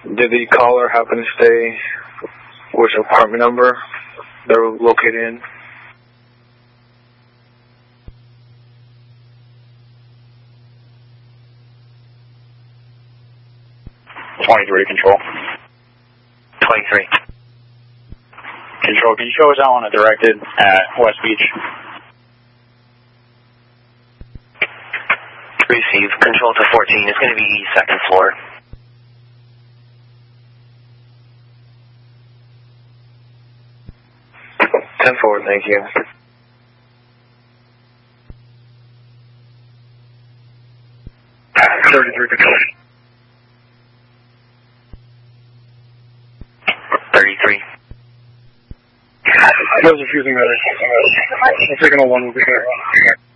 Did the caller happen to say which apartment number they were located in? Control. 23. Control, can you show us how on a directed at West Beach? Receive. Control to 14. It's going to be second floor. Forward, thank you. Control. 33. Those are fusing matters. I'm taking a one, we'll be here.